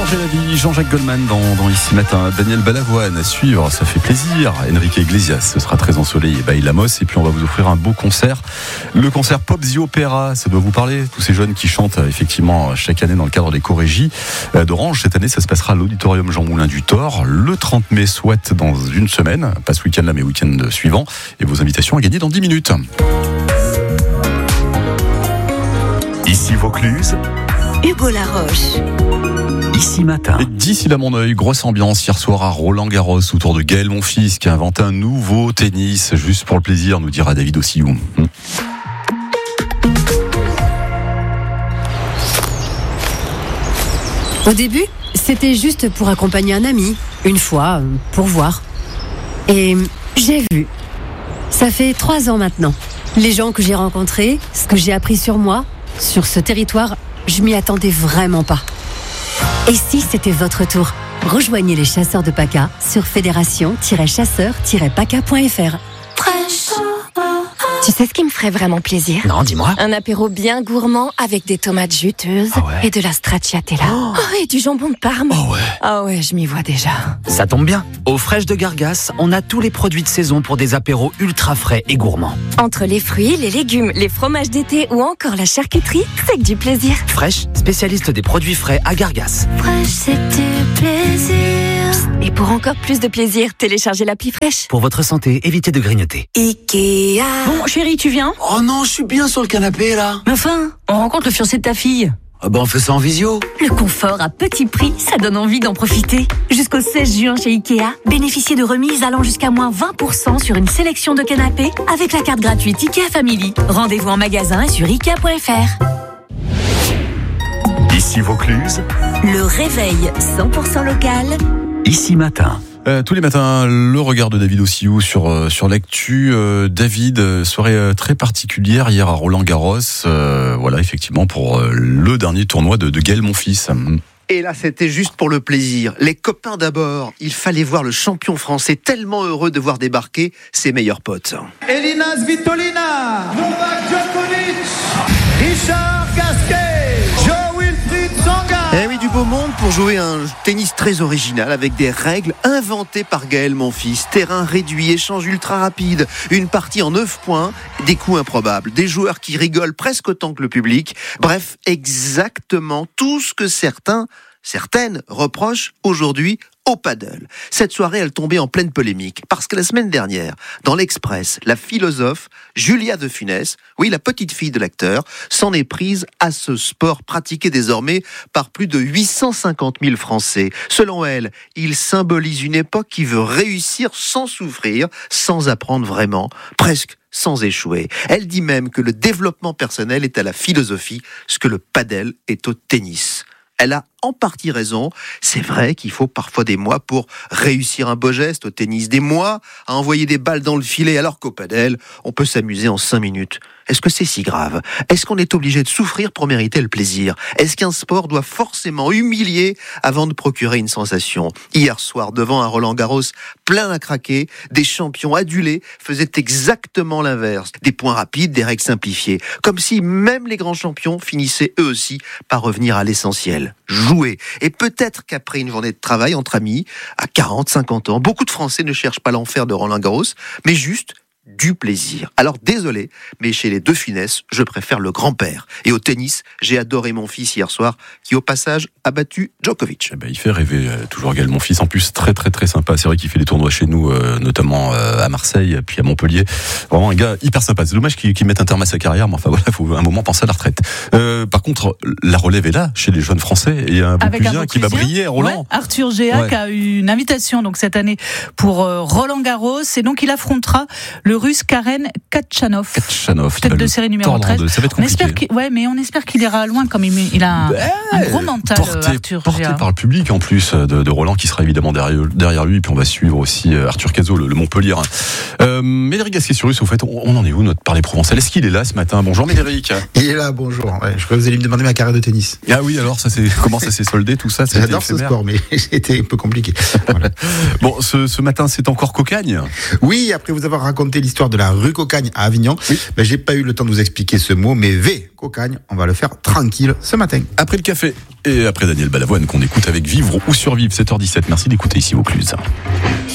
Changer la vie, Jean-Jacques Goldman dans Ici Matin, Daniel Balavoine à suivre, ça fait plaisir. Enrique Iglesias, ce sera très ensoleillé, Bail Amos, et puis on va vous offrir un beau concert. Le concert Pop the Opera, ça doit vous parler, tous ces jeunes qui chantent effectivement chaque année dans le cadre des chorégies d'Orange. Cette année, ça se passera à l'auditorium Jean Moulin du Thor, le 30 mai, soit dans une semaine, pas ce week-end là, mais week-end suivant, et vos invitations à gagner dans 10 minutes. Ici Vaucluse, Hugo Laroche. Ici Matin. Et d'ici là mon œil, grosse ambiance hier soir à Roland-Garros autour de Gaël Monfils qui a inventé un nouveau tennis juste pour le plaisir, nous dira David Ossillou. Au début, c'était juste pour accompagner un ami, une fois, pour voir. Et j'ai vu. Ça fait 3 ans maintenant. Les gens que j'ai rencontrés, ce que j'ai appris sur moi, sur ce territoire, je m'y attendais vraiment pas. Et si c'était votre tour? Rejoignez les chasseurs de PACA sur fédération-chasseurs-paca.fr. Tu sais ce qui me ferait vraiment plaisir? Non, dis-moi. Un apéro bien gourmand avec des tomates juteuses et de la stracciatella. Oh, et du jambon de Parme. Ah ouais, je m'y vois déjà. Ça tombe bien. Aux Fraîches de Gargas, on a tous les produits de saison pour des apéros ultra frais et gourmands. Entre les fruits, les légumes, les fromages d'été ou encore la charcuterie, c'est que du plaisir. Fraîche, spécialiste des produits frais à Gargas. Fraîche, c'est du plaisir. Et pour encore plus de plaisir, téléchargez l'appli Fraîche. Pour votre santé, évitez de grignoter. Ikea. Bon, chérie, tu viens? Oh non, je suis bien sur le canapé là. Mais enfin, on rencontre le fiancé de ta fille. Ah bah on fait ça en visio. Le confort à petit prix, ça donne envie d'en profiter. Jusqu'au 16 juin chez Ikea, bénéficiez de remises allant jusqu'à moins 20% sur une sélection de canapés avec la carte gratuite Ikea Family. Rendez-vous en magasin et sur Ikea.fr. Ici Vaucluse, Le réveil 100% local. Ici Matin. Tous les matins, le regard de David Ossillou sur l'actu. David, soirée très particulière hier à Roland-Garros. Voilà, effectivement, pour le dernier tournoi de Gaël Monfils. Et là, c'était juste pour le plaisir. Les copains d'abord. Il fallait voir le champion français tellement heureux de voir débarquer ses meilleurs potes. Elina Svitolina, Novak Djokovic, Richard Gasquet, Jo-Wilfried Tsonga. Eh oui, du beau monde pour jouer un tennis très original avec des règles inventées par Gaël Monfils. Terrain réduit, échange ultra rapide, une partie en 9 points, des coups improbables, des joueurs qui rigolent presque autant que le public. Bref, exactement tout ce que certaines reprochent aujourd'hui au paddle. Cette soirée, elle tombait en pleine polémique, parce que la semaine dernière, dans l'Express, la philosophe Julia de Funès, oui, la petite fille de l'acteur, s'en est prise à ce sport pratiqué désormais par plus de 850 000 Français. Selon elle, il symbolise une époque qui veut réussir sans souffrir, sans apprendre vraiment, presque sans échouer. Elle dit même que le développement personnel est à la philosophie, ce que le paddle est au tennis. Elle a en partie raison. C'est vrai qu'il faut parfois des mois pour réussir un beau geste au tennis, des mois à envoyer des balles dans le filet, alors qu'au padel, on peut s'amuser en 5 minutes. Est-ce que c'est si grave? Est-ce qu'on est obligé de souffrir pour mériter le plaisir? Est-ce qu'un sport doit forcément humilier avant de procurer une sensation? Hier soir, devant un Roland-Garros plein à craquer, des champions adulés faisaient exactement l'inverse. Des points rapides, des règles simplifiées. Comme si même les grands champions finissaient eux aussi par revenir à l'essentiel. Jouer. Et peut-être qu'après une journée de travail entre amis, à 40, 50 ans, beaucoup de Français ne cherchent pas l'enfer de Roland-Garros, mais juste du plaisir. Alors désolé, mais chez les deux Funès, je préfère le grand-père. Et au tennis, j'ai adoré mon fils hier soir, qui au passage a battu Djokovic. Eh ben, il fait rêver toujours Gaël Monfils. En plus, très très très sympa. C'est vrai qu'il fait des tournois chez nous, notamment à Marseille, puis à Montpellier. Vraiment un gars hyper sympa. C'est dommage qu'il mette un terme à sa carrière, mais enfin voilà, il faut un moment penser à la retraite. Par contre, la relève est là, chez les jeunes Français. Et il y a un Vauclusien qui va briller, Roland. Ouais, Arthur Géac a eu une invitation donc cette année pour Roland-Garros. Et donc il affrontera le Russe Karen Khachanov. Tête de série numéro 13. Ça va être compliqué. Mais on espère qu'il ira loin quand même. Il a un gros mental, Arthur. Porté par le public en plus de Roland qui sera évidemment derrière lui. Puis on va suivre aussi Arthur Cazot, le Montpellier. Médéric Gasquet-Surus, au fait, on en est où notre parler provençal? Est-ce qu'il est là ce matin? Bonjour Médéric. Il est là, bonjour. Ouais, je crois que vous allez me demander ma carrière de tennis. Ah oui, alors comment ça s'est soldé tout ça? J'adore ce sport, mais c'était un peu compliqué. Voilà. Bon, ce matin, c'est encore cocagne. Oui, après vous avoir raconté l'histoire de la rue Cocagne à Avignon. Oui. J'ai pas eu le temps de vous expliquer ce mot, mais V, Cocagne, on va le faire tranquille ce matin. Après le café et après Daniel Balavoine qu'on écoute avec Vivre ou Survivre, 7h17. Merci d'écouter ici Vaucluse.